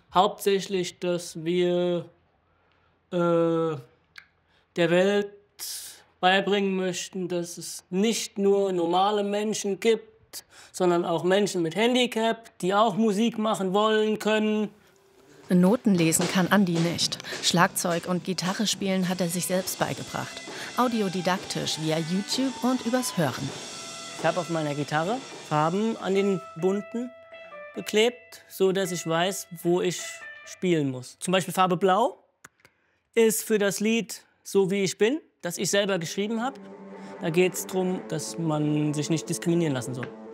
hauptsächlich, dass wir der Welt beibringen möchten, dass es nicht nur normale Menschen gibt, sondern auch Menschen mit Handicap, die auch Musik machen wollen, können. Noten lesen kann Andi nicht. Schlagzeug und Gitarre spielen hat er sich selbst beigebracht. Audiodidaktisch via YouTube und übers Hören. Ich habe auf meiner Gitarre Farben an den Bunten geklebt, so dass ich weiß, wo ich spielen muss. Zum Beispiel Farbe Blau ist für das Lied So wie ich bin, das ich selber geschrieben habe. Da geht es darum, dass man sich nicht diskriminieren lassen soll.